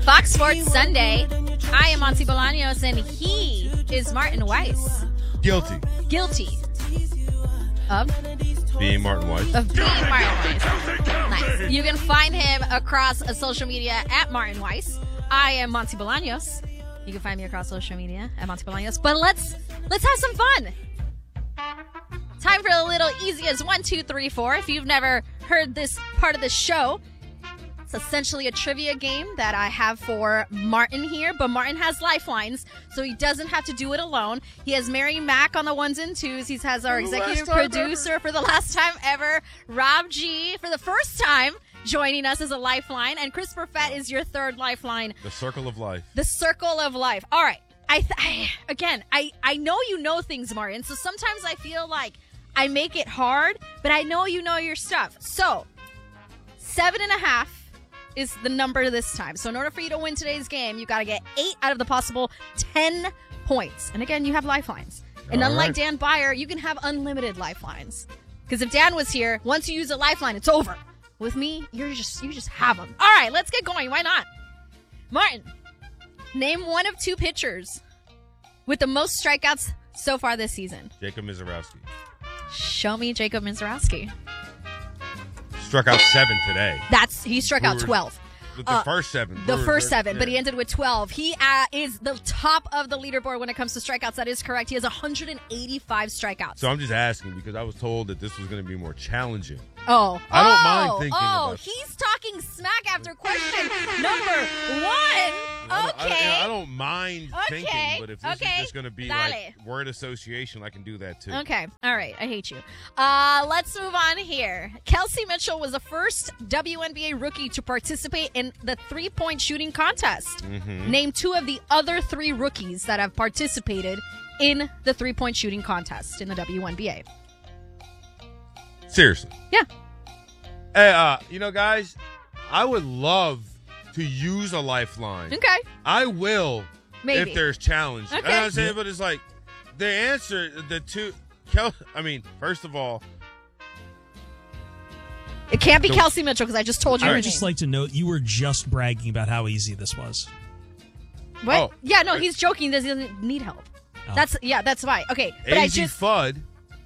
Fox Sports Sunday. I am Monty Bolaños, and he is Martin Weiss. Guilty. Of Being Martin Weiss. Nice. You can find him across social media at Martin Weiss. I am Monty Bolaños. You can find me across social media at Monty Bolaños. But let's have some fun. Time for a little easy as 1, 2, 3, 4. If you've never heard this part of the show, it's essentially a trivia game that I have for Martin here, but Martin has lifelines, so he doesn't have to do it alone. He has Mary Mack on the ones and twos. He has our executive producer for the last time ever, Rob G, for the first time joining us as a lifeline, and Chris Perfett is your third lifeline. The circle of life. The circle of life. All right. I know you know things, Martin, so sometimes I feel like I make it hard, but I know you know your stuff. So, 7.5 is the number this time. So in order for you to win today's game, you got to get 8 out of the possible 10 points. And again, you have lifelines. And unlike Dan Byer, you can have unlimited lifelines. Because if Dan was here, once you use a lifeline, it's over. With me, you just have them. All right, let's get going. Why not? Martin, name one of 2 pitchers with the most strikeouts so far this season. Jacob Mizorowski. Show me Jacob Mizorowski. Struck out 7 today. He struck out 12. The first 7. The first 7, yeah. But he ended with 12. He is the top of the leaderboard when it comes to strikeouts. That is correct. He has 185 strikeouts. So I'm just asking because I was told that this was going to be more challenging. I don't mind thinking about it. He's talking smack after question number 1. Okay. I don't mind thinking, but if this is just going to be like word association, I can do that too. Okay. All right. I hate you. Let's move on here. Kelsey Mitchell was the first WNBA rookie to participate in the three-point shooting contest. Mm-hmm. Name 2 of the other 3 rookies that have participated in the three-point shooting contest in the WNBA. Seriously. Yeah. Hey, guys, I would love to use a lifeline. Okay. I will if there's challenge. Okay. You know what I'm saying? But it's like the answer, first of all, it can't be Kelsey Mitchell because I just told you her I name. would just like to note you were just bragging about how easy this was. What? Oh. Yeah, no, he's joking. He doesn't need help. Oh. That's why. Okay, but AZ Fudd,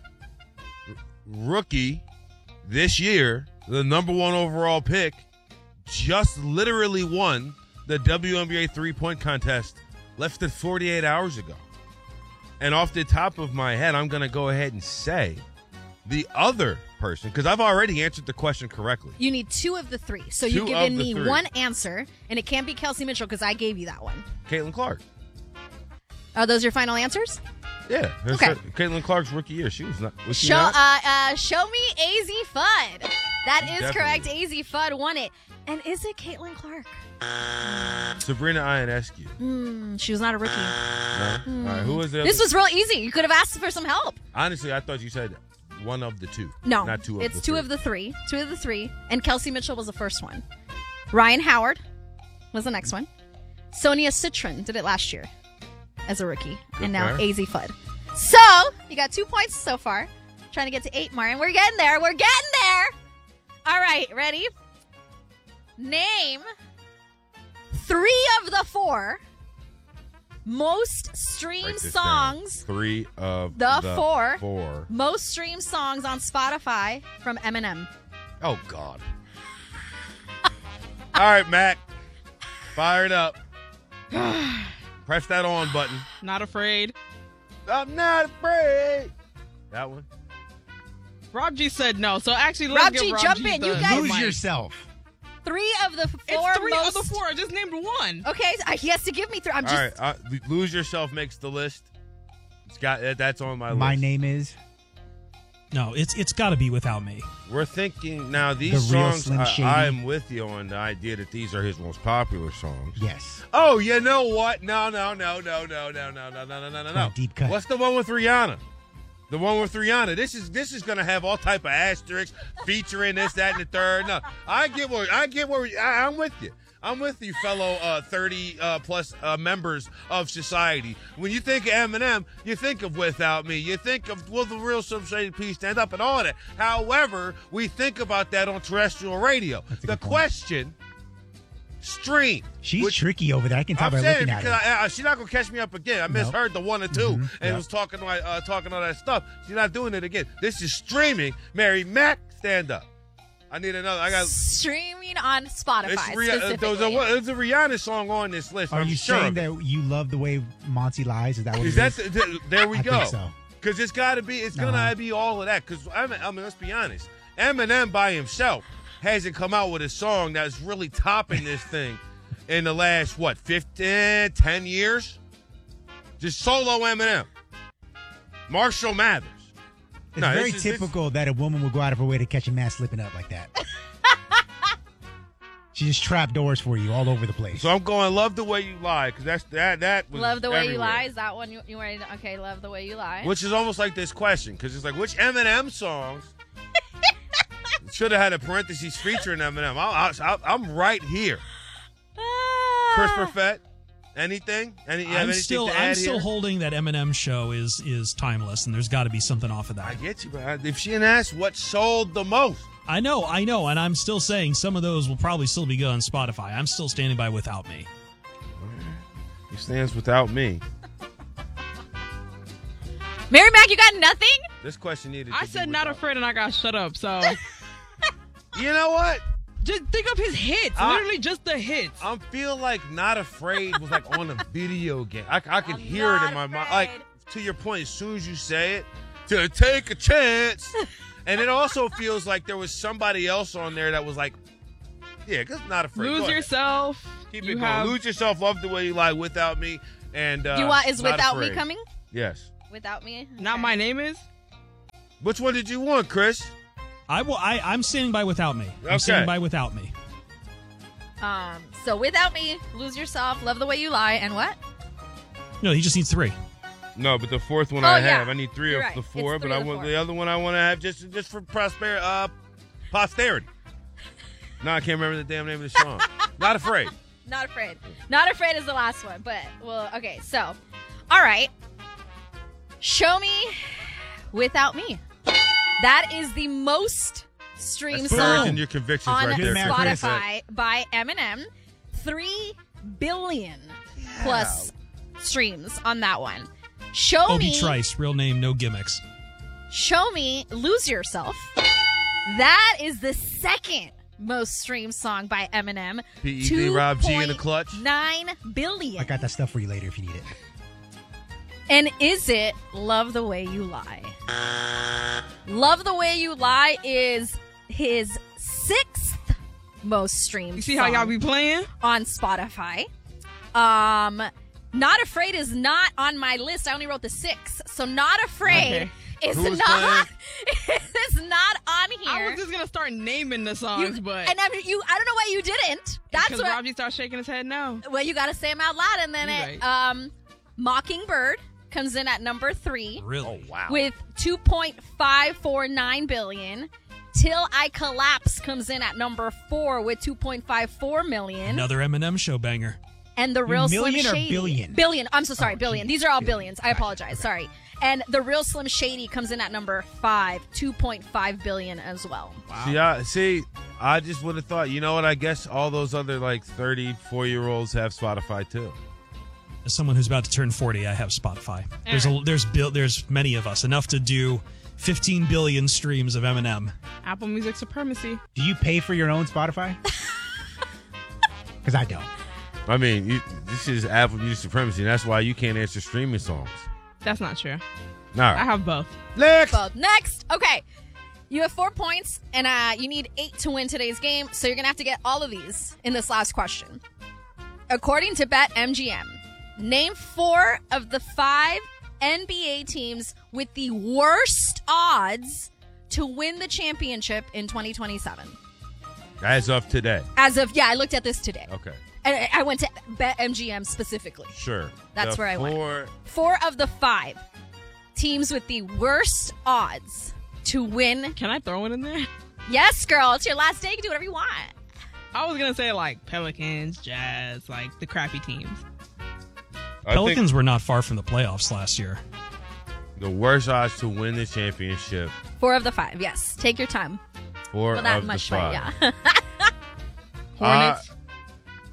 rookie this year, the number 1 overall pick, just literally won the WNBA three-point contest less than 48 hours ago. And off the top of my head, I'm going to go ahead and say the other person, because I've already answered the question correctly. You need 2 of the 3. So you've given me 1 answer, and it can't be Kelsey Mitchell because I gave you that one. Caitlin Clark. Are those your final answers? Yeah. Okay. Caitlin Clark's rookie year. She was not. Was she show not? Show me AZ Fudd. That is Definitely. correct. AZ Fudd won it. And is it Caitlin Clark? Sabrina Ionescu. She was not a rookie. No? All right. Who was the other? This was real easy. You could have asked for some help. Honestly, I thought you said one of the 2. No. Not 2 of it's the 2 3. of the 3. 2 of the 3. And Kelsey Mitchell was the first one. Ryan Howard was the next one. Sonia Citron did it last year as a rookie. Good and now player. AZ Fudd. So, you got 2 points so far. Trying to get to 8, Martin. We're getting there. All right, ready? Name 3 of the 4 most streamed songs. 3 of the 4 4 most streamed songs on Spotify from Eminem. Oh, God. All right, Mac. Fire it up. Press that on button. Not afraid. I'm not afraid. That one. Rob G said no, so actually let's Rob give G, Rob jump G in. the You guys- Lose yourself. 3 of the 4 It's 3 most. of the 4. I just named 1. Okay, he has to give me 3. I'm All just. right. Lose Yourself makes the list. It's got that's on my list. My name is. No, it's got to be Without Me. We're thinking now these The Real songs. Slim Shady. I'm with you on the idea that these are his most popular songs. Yes. Oh, you know what? No. Deep cut. What's the one with Rihanna? The one with Rihanna. This is going to have all type of asterisks featuring this, that, and the third. No, I'm with you. I'm with you, fellow 30-plus members of society. When you think of Eminem, you think of Without Me. You think of Will the Real Slim Shady Please Stand Up and all that. However, we think about that on terrestrial radio. That's a The good point. question streamed. She's tricky over there. I can tell I'm by saying looking at because her. she's not gonna catch me up again. I misheard the 1 or 2 and was talking talking all that stuff. She's not doing it again. This is streaming. Mary Mac, stand up. I need another. I got streaming on Spotify. Specifically. There's a Rihanna song on this list. Are you saying that you love the way Monty lies? Is that what it is? There we go. I think so. Because it's got to be. It's gonna be all of that. Because I mean, let's be honest. Eminem by himself hasn't come out with a song that's really topping this thing in the last, 10 years? Just solo Eminem. Marshall Mathers. It's very typical that a woman will go out of her way to catch a man slipping up like that. She just trap doors for you all over the place. So I'm going Love the Way You Lie, because that was Love the Way everywhere. You Lie? Is that one you ready to, okay, Love the Way You Lie. Which is almost like this question, because it's like, which Eminem songs should have had a parentheses featuring Eminem? I'm right here. Chris Perfett, anything? I'm still holding that Eminem show is timeless, and there's got to be something off of that. I get you, but if she didn't ask what sold the most. I know, and I'm still saying some of those will probably still be good on Spotify. I'm still standing by Without Me. He stands Without Me. Mary Mac, you got nothing? This question needed. I said not afraid, and I got shut up. So you know what? Just think of his hits. Literally just the hits. I'm feeling like Not Afraid was like on a video game. I can hear it in my mind. Like, to your point, as soon as you say it, to take a chance. And it also feels like there was somebody else on there that was like, yeah, because Not Afraid. Lose Yourself. Keep it going. Lose Yourself, Love the Way You Lie, Without Me. And is Without Me coming? Yes. Without Me? Okay. Not My Name Is? Which one did you want, Chris? I'm standing by Without Me. I'm standing by Without Me. So Without Me, Lose Yourself, Love the Way You Lie, and what? No, he just needs 3. No, but the fourth one I have. Yeah. I need 3 of the 4, but I want the other one I want to have just for posterity. No, I can't remember the damn name of the song. Not Afraid. Not Afraid. Not Afraid is the last one, but well, okay. So, all right. Show Me Without Me. That is the most streamed song in your convictions on right there. Spotify by Eminem. 3 billion plus streams on that one. Show Obi Me Trice, real name, no gimmicks. Show Me Lose Yourself. That is the second most streamed song by Eminem. P.E.D. Rob G in the clutch. 9 billion. I got that stuff for you later if you need it. And is it Love the Way You Lie? Love the Way You Lie is his 6th most streamed You see how y'all be playing? on Spotify. Not Afraid is not on my list. I only wrote the 6. So Not Afraid is Who was not is not on here. I was just gonna start naming the songs, but and I don't know why you didn't. That's because what Robbie starts shaking his head no. well, you got to say them out loud, and then You're Mockingbird comes in at number 3. Really? Oh, wow. With 2.549 billion. Till I Collapse comes in at number 4 with 2.54 million. Another Eminem show banger. And the Real Slim Million or Shady. billion? Billion. I'm so sorry. Oh, billion. geez. These are all Billion. billions. I apologize. Okay. Sorry. And the Real Slim Shady comes in at number 5, 2.5 billion as well. Wow. See, I just would have thought, you know what? I guess all those other like 34-year-olds have Spotify too. As someone who's about to turn 40, I have Spotify. There's many of us, enough to do 15 billion streams of Eminem. Apple Music supremacy. Do you pay for your own Spotify? Because I don't. I mean, this is Apple Music supremacy, and that's why you can't answer streaming songs. That's not true. All right. I have both. Next. Both. Next. Okay. You have 4 points, and you need 8 to win today's game, so you're going to have to get all of these in this last question. According to BetMGM, name 4 of the 5 NBA teams with the worst odds to win the championship in 2027. As of today. I looked at this today. Okay. And I went to BetMGM specifically. Sure. That's where I went. 4 of the 5 teams with the worst odds to win. Can I throw it in there? Yes, girl. It's your last day. You can do whatever you want. I was going to say like Pelicans, Jazz, like the crappy teams. Pelicans were not far from the playoffs last year. The worst odds to win the championship. 4 of the 5, yes. Take your time. 4 Well, not of much, the 5. but yeah. Hornets.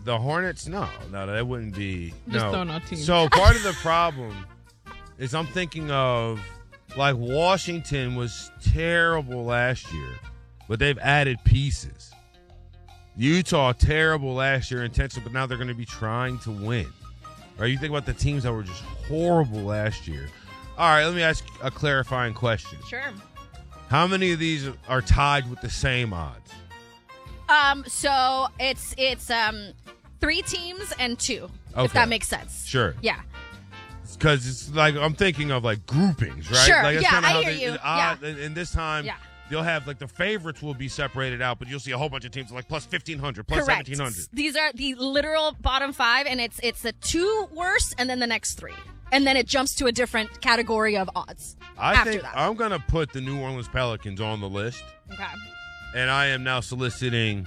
The Hornets? No, that wouldn't be. Just no. throwing out teams. So part of the problem is I'm thinking of like Washington was terrible last year, but they've added pieces. Utah terrible last year intensely, but now they're going to be trying to win. Right? You think about the teams that were just horrible last year. All right, let me ask a clarifying question. Sure. How many of these are tied with the same odds? So it's 3 teams and 2. Okay. If that makes sense. Sure. Yeah. Because it's like I'm thinking of like groupings, right? Sure, Like, that's yeah, kinda I how hear they- you. odd- and this time, Yeah. you'll have like the favorites will be separated out, but you'll see a whole bunch of teams like plus 1,500, plus Correct. 1,700. These are the literal bottom 5, and it's the 2 worst, and then the next 3, and then it jumps to a different category of odds I after think that. I'm going to put the New Orleans Pelicans on the list, Okay. and I am now soliciting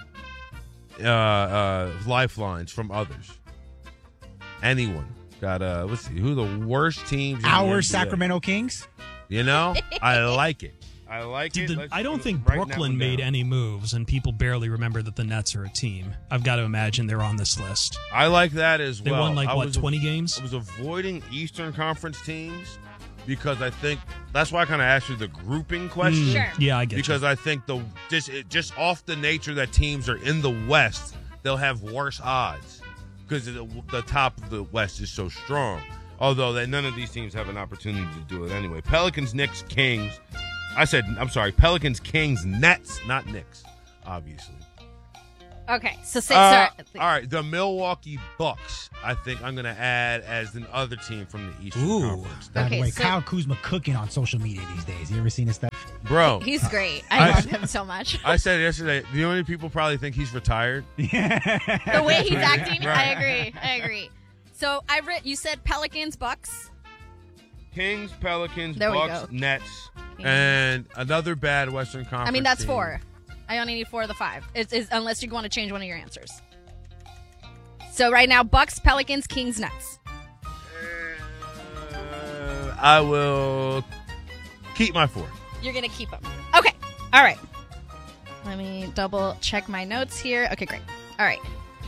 lifelines from others. Anyone got let's see who the worst teams in the Our NBA. Sacramento Kings. You know, I like it. I like Dude, it. I don't think write that Brooklyn one made down. any moves, and people barely remember that the Nets are a team. I've got to imagine they're on this list. I like that as They well. won, like, I what, was 20 games? I was avoiding Eastern Conference teams because I think that's why I kind of asked you the grouping question. Sure. Yeah, I get Because you. I think just off the nature that teams are in the West, they'll have worse odds because the top of the West is so strong. Although none of these teams have an opportunity to do it anyway. Pelicans, Knicks, Kings. Pelicans, Kings, Nets, not Knicks, obviously. Okay. So say All sorry. right, the Milwaukee Bucks. I think I'm going to add as an other team from the Eastern Ooh. Conference. By Okay, the way, so- Kyle Kuzma cooking on social media these days. You ever seen his stuff? Bro, He's great. I love him so much. I said yesterday, the only people probably think he's retired. The way he's acting, Right. I agree. So you said Pelicans, Bucks. Kings, Pelicans, There we Bucks, go. Nets, and another bad Western Conference. I mean, that's team. 4. I only need 4 of the 5. It's unless you want to change one of your answers. So right now, Bucks, Pelicans, Kings, Nets. I will keep my 4. You're going to keep them. Okay. All right. Let me double check my notes here. Okay, great. All right.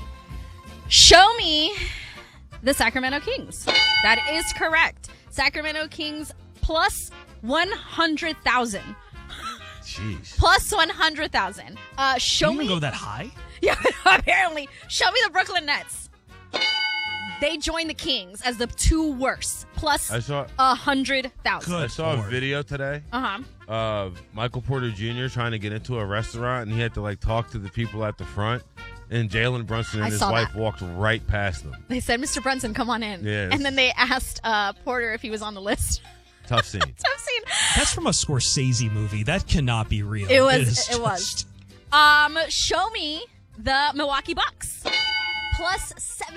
Show me the Sacramento Kings. That is correct. Sacramento Kings plus 100,000. Jeez. Plus 100,000. Show You me. can go that high? Yeah, apparently. Show me the Brooklyn Nets. They joined the Kings as the 2 worst. Plus I saw 100,000. Good. I saw a Lord. video today Uh-huh. of Michael Porter Jr. trying to get into a restaurant, and he had to like talk to the people at the front. And Jalen Brunson and I his saw wife that. walked right past them. They said, Mr. Brunson, come on in. Yes. And then they asked Porter if he was on the list. Tough scene. Tough scene. That's from a Scorsese movie. That cannot be real. It was. is It was. just- Show me the Milwaukee Bucks. Plus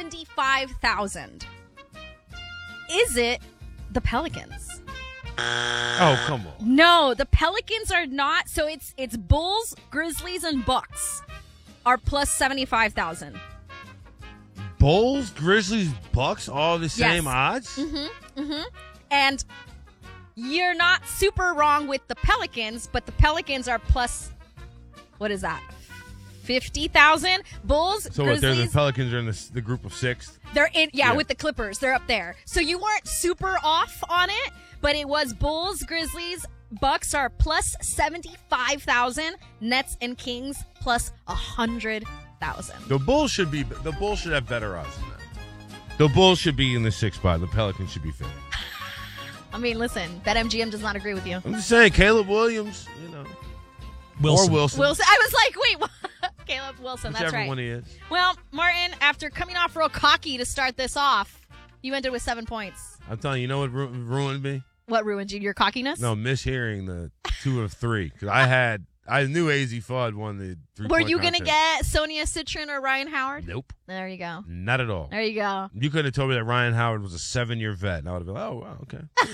75,000. Is it the Pelicans? Oh, come on. No, the Pelicans are not. So it's Bulls, Grizzlies, and Bucks are plus 75,000. Bulls, Grizzlies, Bucks, all the same Yes. odds? And you're not super wrong with the Pelicans, but the Pelicans are plus, what is that? 50,000. Bulls, So what, they're the Grizzlies, Pelicans are in the group of 6th? they're in, yeah, Yeah. with the Clippers. They're up there. So you weren't super off on it, but it was Bulls, Grizzlies, Bucks are plus 75,000. Nets and Kings plus 100,000. The Bulls should have better odds than that. The Bulls should be in the 6th spot. The Pelicans should be 5th. I mean, listen, BetMGM does not agree with you. I'm just saying, Caleb Williams, Wilson. or Wilson. Wilson, I was like, wait, what? Caleb Wilson, that's Whichever right. one he is. Well, Martin, after coming off real cocky to start this off, you ended with 7 points. I'm telling you, you know what ruined me? What ruined you? Your cockiness? No, mishearing the 2 of 3. Because I knew AZ Fudd won the 3-point Were you going to contest. get Sonia Citron or Ryan Howard? Nope. There you go. Not at all. There you go. You could have told me that Ryan Howard was a 7-year vet, and I would have been like, oh, wow, okay. Cool.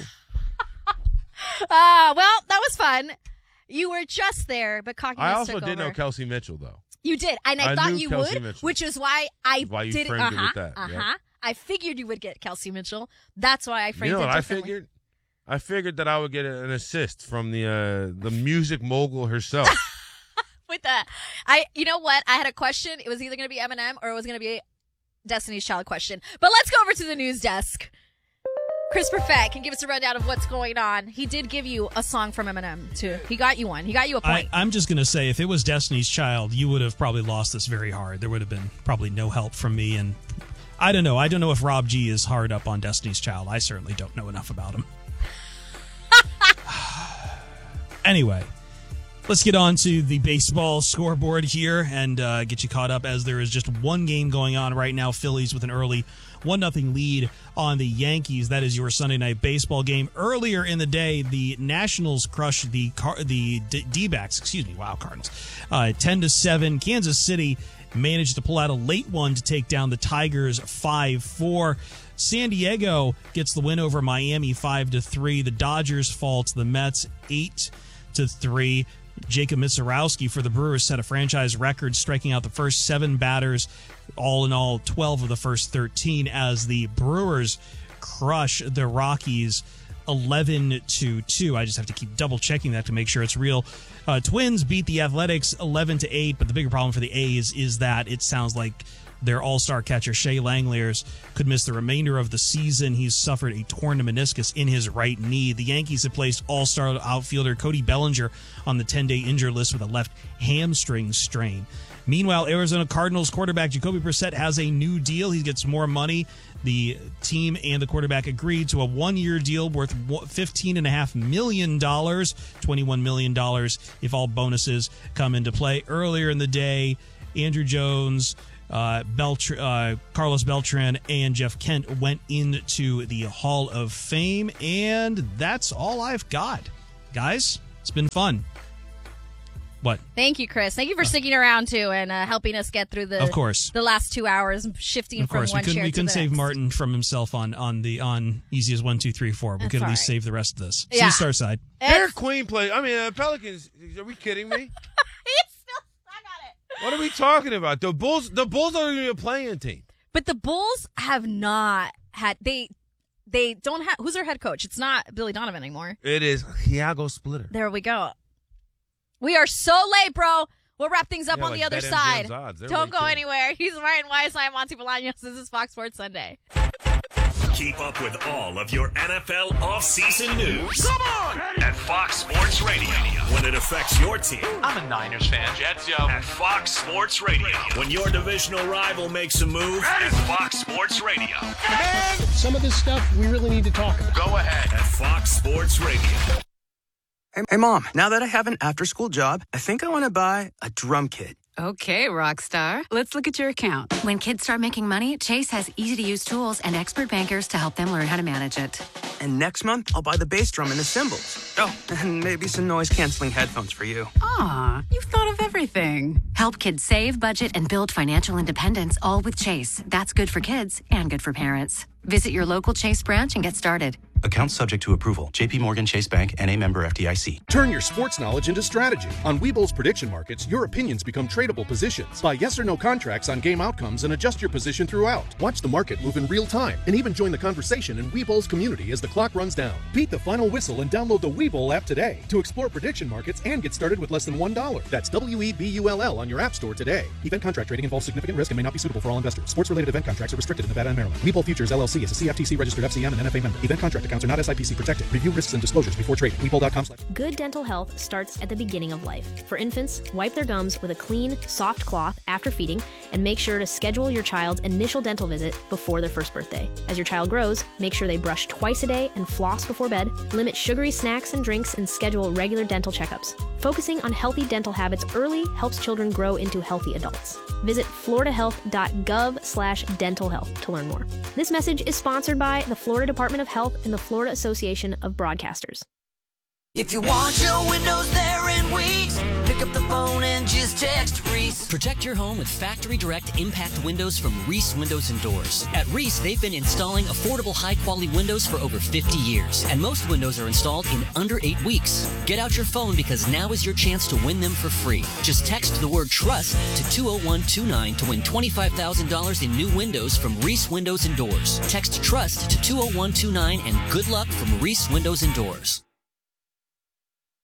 Well, that was fun. You were just there, but cockiness I also took did over. know Kelsey Mitchell, though. You did, and I I thought knew you Kelsey would, Mitchell. which is why I Why you did. framed it with that, yep. I figured you would get Kelsey Mitchell. That's why I framed You know it what I differently. figured? I figured that I would get an assist from the music mogul herself. With that, you know what? I had a question. It was either going to be Eminem or it was going to be Destiny's Child question. But let's go over to the news desk. Chris Perfett can give us a rundown of what's going on. He did give you a song from Eminem, too. He got you one. He got you a point. I'm just going to say, if it was Destiny's Child, you would have probably lost this very hard. There would have been probably no help from me. And I don't know. I don't know if Rob G is hard up on Destiny's Child. I certainly don't know enough about him. Anyway, let's get on to the baseball scoreboard here and get you caught up, as there is just one game going on right now. Phillies with an early 1-0 lead on the Yankees. That is your Sunday night baseball game. Earlier in the day, the Nationals crushed the D-backs. Cardinals. 10-7. Kansas City managed to pull out a late one to take down the Tigers 5-4. San Diego gets the win over Miami 5-3. The Dodgers fall to the Mets 8-3. Jacob Misiorowski for the Brewers set a franchise record, striking out the first 7 batters. All in all, 12 of the first 13, as the Brewers crush the Rockies 11-2. I just have to keep double checking that to make sure it's real. Twins beat the Athletics 11-8, but the bigger problem for the A's is that it sounds like their all-star catcher Shea Langeliers could miss the remainder of the season. He's suffered a torn meniscus in his right knee. The Yankees have placed all-star outfielder Cody Bellinger on the 10-day injured list with a left hamstring strain. Meanwhile, Arizona Cardinals quarterback Jacoby Brissett has a new deal. He gets more money. The team and the quarterback agreed to a 1-year deal worth $15.5 million, $21 million if all bonuses come into play. Earlier in the day, Andrew Jones, Carlos Beltran, and Jeff Kent went into the Hall of Fame, and that's all I've got. Guys, it's been fun. What? Thank you, Chris. Thank you for sticking around, too, and helping us get through the last 2 hours, shifting from one chair to the next. We couldn't save Martin from himself on Easy as 1, 2, 3, 4. We could at least save the rest of this. Yeah. See Star Side. Derek Queen play. I mean, Pelicans. Are we kidding me? What are we talking about? The Bulls aren't even a playing team. But the Bulls have not had they don't have who's their head coach? It's not Billy Donovan anymore. It is Thiago Splitter. There we go. We are so late, bro. We'll wrap things up on the other side. Don't go anywhere. He's Ryan Weiss. I'm Monty Bolaños. This is Fox Sports Sunday. Keep up with all of your NFL off-season news. Come on! At Fox Sports Radio. When it affects your team. I'm a Niners fan. Jets, yo. At Fox Sports Radio. When your divisional rival makes a move. At Fox Sports Radio. Man, some of this stuff we really need to talk about. Go ahead. At Fox Sports Radio. Hey, Mom, now that I have an after-school job, I think I want to buy a drum kit. Okay, Rockstar. Let's look at your account. When kids start making money, Chase has easy-to-use tools and expert bankers to help them learn how to manage it. And next month, I'll buy the bass drum and the cymbals. Oh, and maybe some noise-canceling headphones for you. Aw, you've thought of everything. Help kids save, budget, and build financial independence, all with Chase. That's good for kids and good for parents. Visit your local Chase branch and get started. Account subject to approval. J.P. Morgan Chase Bank, N.A. member FDIC. Turn your sports knowledge into strategy. On Webull's prediction markets, your opinions become tradable positions. Buy yes or no contracts on game outcomes and adjust your position throughout. Watch the market move in real time and even join the conversation in Webull's community as the clock runs down. Beat the final whistle and download the Webull app today to explore prediction markets and get started with less than $1. That's WEBULL on your app store today. Event contract trading involves significant risk and may not be suitable for all investors. Sports-related event contracts are restricted in Nevada and Maryland. Webull Futures LLC is a CFTC registered FCM and NFA member. Event contract accounts are not SIPC protected. Review risks and disclosures before trading. Webull.com. Good dental health starts at the beginning of life. For infants, wipe their gums with a clean, soft cloth after feeding, and make sure to schedule your child's initial dental visit before their first birthday. As your child grows, make sure they brush twice a day and floss before bed, limit sugary snacks and drinks, and schedule regular dental checkups. Focusing on healthy dental habits early helps children grow into healthy adults. Visit floridahealth.gov/dental health to learn more. This message is sponsored by the Florida Department of Health and the Florida Association of Broadcasters. If you want your windows there in weeks, pick up the phone and just text Reese. Protect your home with Factory Direct Impact Windows from Reese Windows and Doors. At Reese, they've been installing affordable, high-quality windows for over 50 years, and most windows are installed in under 8 weeks. Get out your phone because now is your chance to win them for free. Just text the word TRUST to 20129 to win $25,000 in new windows from Reese Windows and Doors. Text TRUST to 20129 and good luck from Reese Windows and Doors.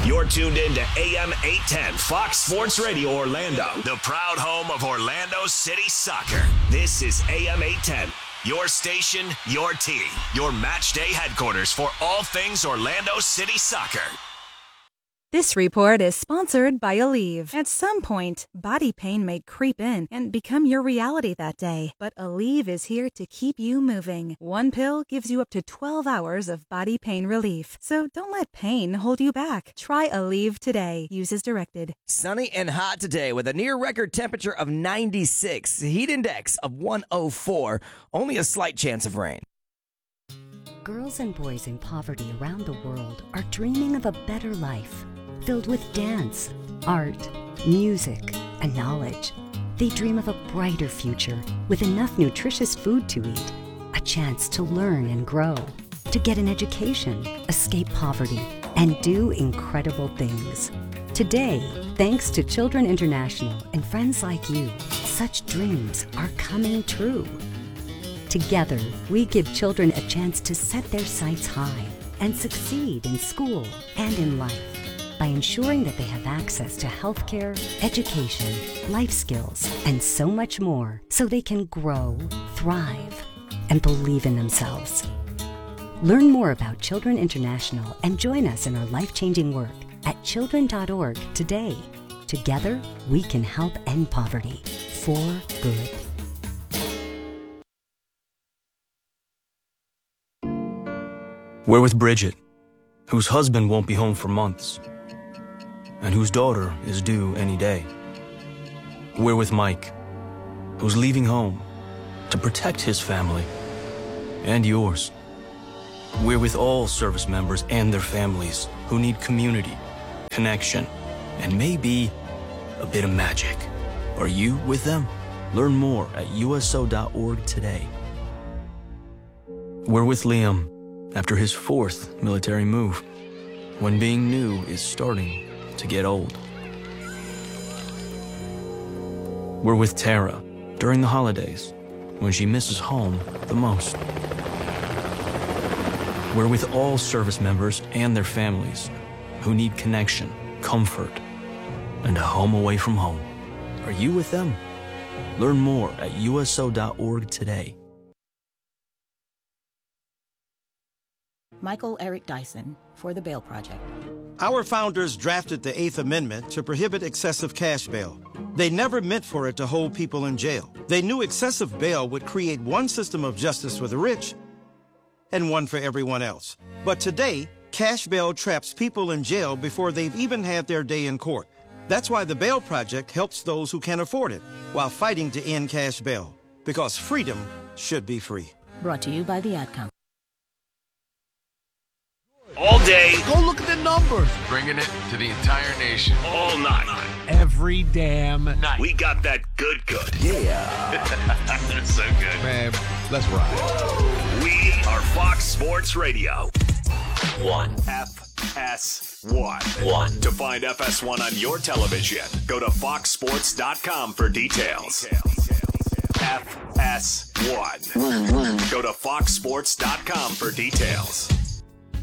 You're tuned in to AM 810 Fox Sports Radio Orlando, the proud home of Orlando City Soccer. This is AM 810, your station, your team, your match day headquarters for all things Orlando City Soccer. This report is sponsored by Aleve. At some point, body pain may creep in and become your reality that day. But Aleve is here to keep you moving. One pill gives you up to 12 hours of body pain relief. So don't let pain hold you back. Try Aleve today. Use as directed. Sunny and hot today with a near record temperature of 96, heat index of 104, only a slight chance of rain. Girls and boys in poverty around the world are dreaming of a better life, filled with dance, art, music, and knowledge. They dream of a brighter future with enough nutritious food to eat, a chance to learn and grow, to get an education, escape poverty, and do incredible things. Today, thanks to Children International and friends like you, such dreams are coming true. Together, we give children a chance to set their sights high and succeed in school and in life by ensuring that they have access to healthcare, education, life skills, and so much more so they can grow, thrive, and believe in themselves. Learn more about Children International and join us in our life-changing work at children.org today. Together, we can help end poverty for good. We're with Bridget, whose husband won't be home for months, and whose daughter is due any day. We're with Mike, who's leaving home to protect his family and yours. We're with all service members and their families who need community, connection, and maybe a bit of magic. Are you with them? Learn more at USO.org today. We're with Liam after his 4th military move, when being new is starting to get old. We're with Tara during the holidays, when she misses home the most. We're with all service members and their families who need connection, comfort, and a home away from home. Are you with them? Learn more at USO.org today. Michael Eric Dyson for the Bail Project. Our founders drafted the 8th Amendment to prohibit excessive cash bail. They never meant for it to hold people in jail. They knew excessive bail would create one system of justice for the rich and one for everyone else. But today, cash bail traps people in jail before they've even had their day in court. That's why the Bail Project helps those who can't afford it while fighting to end cash bail. Because freedom should be free. Brought to you by the Ad Council. All day. Go look at the numbers. Bringing it to the entire nation. All night. Every damn night. We got that good. Yeah. That's so good. Man, let's ride. We are Fox Sports Radio. FS1. To find FS1 on your television, go to foxsports.com for details. FS1. Go to foxsports.com for details.